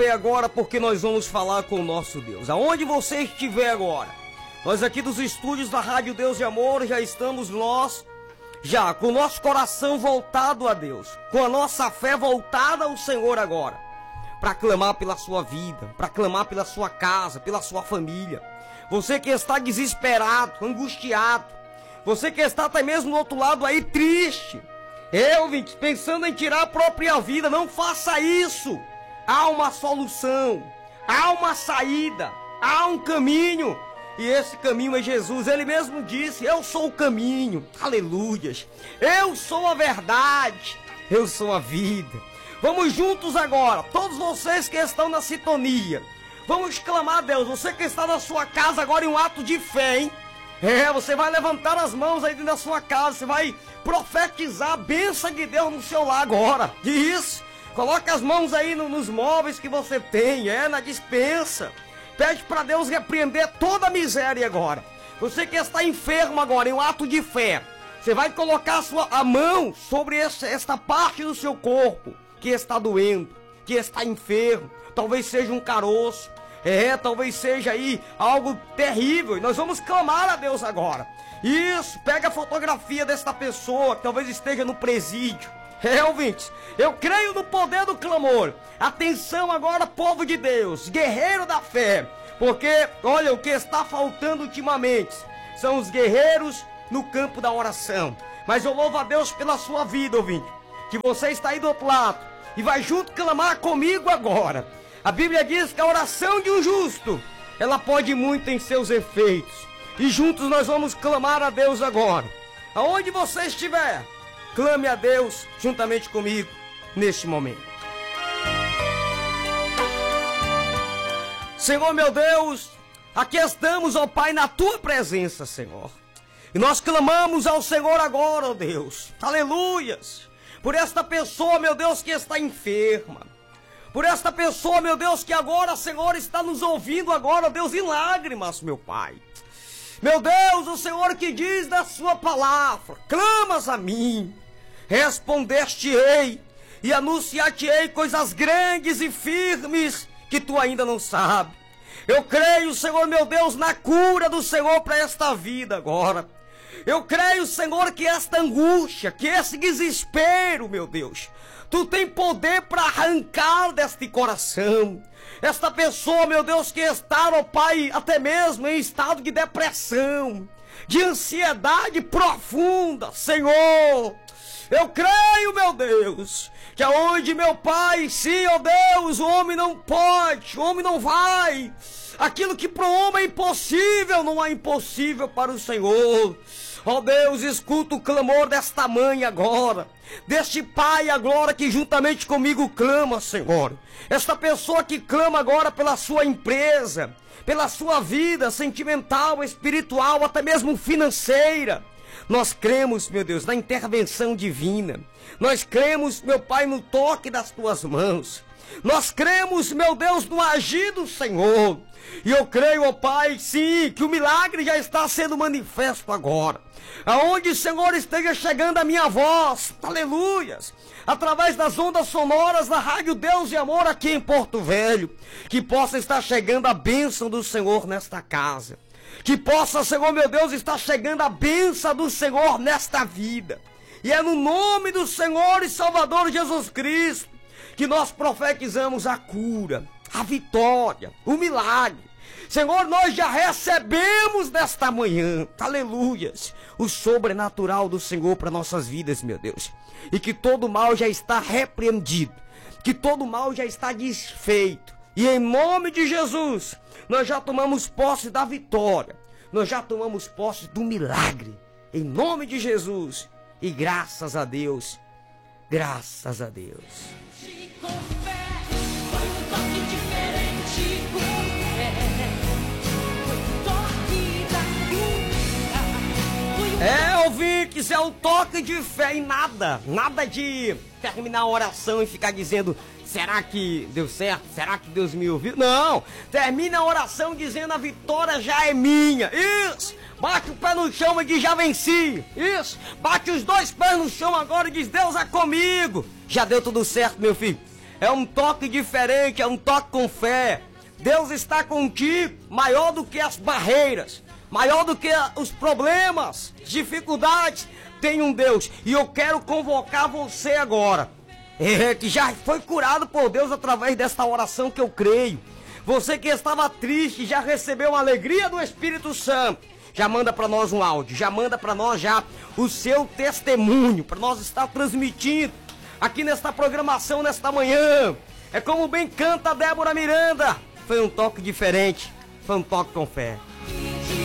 Agora, porque nós vamos falar com o nosso Deus. Aonde você estiver agora, nós aqui dos estúdios da Rádio Deus de Amor, já estamos nós, já com o nosso coração voltado a Deus, com a nossa fé voltada ao Senhor agora, para clamar pela sua vida, para clamar pela sua casa, pela sua família. Você que está desesperado, angustiado, você que está até mesmo do outro lado aí triste, ouvinte, pensando em tirar a própria vida, não faça isso. Há uma solução, há uma saída, há um caminho, e esse caminho é Jesus. Ele mesmo disse: eu sou o caminho, aleluias, eu sou a verdade, eu sou a vida. Vamos juntos agora, todos vocês que estão na sintonia, vamos clamar a Deus. Você que está na sua casa agora em um ato de fé, hein? Você vai levantar as mãos aí dentro da sua casa, você vai profetizar a bênção de Deus no seu lar agora. Isso. Coloca as mãos aí nos móveis que você tem, na despensa. Pede para Deus repreender toda a miséria agora. Você que está enfermo agora, em um ato de fé, você vai colocar a mão sobre esta parte do seu corpo que está doendo, que está enfermo. Talvez seja um caroço, talvez seja aí algo terrível. E nós vamos clamar a Deus agora. Isso, pega a fotografia desta pessoa que talvez esteja no presídio. Ouvintes, eu creio no poder do clamor. Atenção agora, povo de Deus, guerreiro da fé, porque, olha, o que está faltando ultimamente são os guerreiros no campo da oração. Mas eu louvo a Deus pela sua vida, ouvinte, que você está aí do outro lado e vai junto clamar comigo agora. A Bíblia diz que a oração de um justo, ela pode muito em seus efeitos. E juntos nós vamos clamar a Deus agora. Aonde você estiver, clame a Deus juntamente comigo neste momento. Senhor meu Deus, aqui estamos, ó Pai, na Tua presença, Senhor. E nós clamamos ao Senhor agora, ó Deus, aleluias, por esta pessoa, meu Deus, que está enferma. Por esta pessoa, meu Deus, que agora, Senhor, está nos ouvindo agora, ó Deus, em lágrimas, meu Pai. Meu Deus, o Senhor que diz da sua palavra: clamas a mim, responder-te-ei e anunciar-te-ei coisas grandes e firmes que tu ainda não sabes. Eu creio, Senhor meu Deus, na cura do Senhor para esta vida agora. Eu creio, Senhor, que esta angústia, que esse desespero, meu Deus, tu tem poder para arrancar deste coração. Esta pessoa, meu Deus, que está, ó Pai, até mesmo em estado de depressão, de ansiedade profunda, Senhor. Eu creio, meu Deus, que aonde, meu Pai, sim, ó Deus, o homem não pode, o homem não vai. Aquilo que para o homem é impossível, não é impossível para o Senhor. Ó Deus, escuta o clamor desta mãe agora, deste pai agora que juntamente comigo clama, Senhor. Esta pessoa que clama agora pela sua empresa, pela sua vida sentimental, espiritual, até mesmo financeira. Nós cremos, meu Deus, na intervenção divina. Nós cremos, meu Pai, no toque das tuas mãos. Nós cremos, meu Deus, no agir do Senhor. E eu creio, ó Pai, sim, que o milagre já está sendo manifesto agora. Aonde, Senhor, esteja chegando a minha voz, aleluias, através das ondas sonoras da Rádio Deus de Amor aqui em Porto Velho, que possa estar chegando a bênção do Senhor nesta casa. Que possa, Senhor meu Deus, estar chegando a bênção do Senhor nesta vida. E é no nome do Senhor e Salvador Jesus Cristo que nós profetizamos a cura, a vitória, o milagre. Senhor, nós já recebemos nesta manhã, aleluias, o sobrenatural do Senhor para nossas vidas, meu Deus. E que todo mal já está repreendido, que todo mal já está desfeito. E em nome de Jesus, nós já tomamos posse da vitória, nós já tomamos posse do milagre, em nome de Jesus. E graças a Deus, graças a Deus. Ouvintes, é o toque de fé e nada de terminar a oração e ficar dizendo: será que deu certo? Será que Deus me ouviu? Não, termina a oração dizendo: a vitória já é minha. Isso, bate o pé no chão e diz: já venci. Isso, bate os dois pés no chão agora e diz: Deus é comigo. Já deu tudo certo, meu filho. É um toque diferente, é um toque com fé. Deus está contigo, maior do que as barreiras, maior do que os problemas, dificuldades. Tem um Deus, e eu quero convocar você agora, que já foi curado por Deus através desta oração que eu creio. Você que estava triste, já recebeu a alegria do Espírito Santo. Já manda para nós um áudio, já manda para nós já o seu testemunho, para nós estar transmitindo aqui nesta programação, nesta manhã. É como bem canta Débora Miranda. Foi um toque diferente, foi um toque com fé.